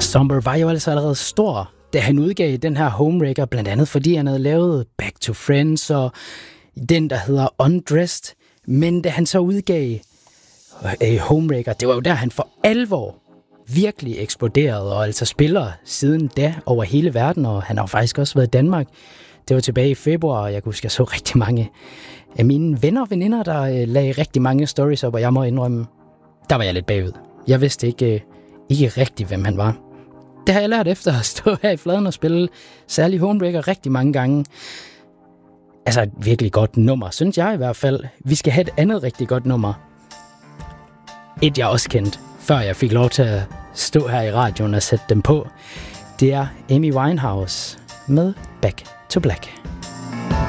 Summer var jo altså allerede stor, da han udgav den her Homewrecker, blandt andet fordi han havde lavet Back to Friends og den, der hedder Undressed. Men da han så udgav Homewrecker, det var jo der, han for alvor virkelig eksploderede, og altså spiller siden da over hele verden, og han har faktisk også været i Danmark. Det var tilbage i februar, og jeg kan huske, jeg så rigtig mange af mine venner og veninder, der lagde rigtig mange stories op, og jeg må indrømme, der var jeg lidt bagud. Jeg vidste ikke rigtigt, hvem han var. Det har jeg lært efter at stå her i Fladen og spille særlig Homewrecker rigtig mange gange. Altså et virkelig godt nummer, synes jeg i hvert fald. Vi skal have et andet rigtig godt nummer. Et jeg også kendte, før jeg fik lov til at stå her i radioen og sætte dem på. Det er Amy Winehouse med Back to Black.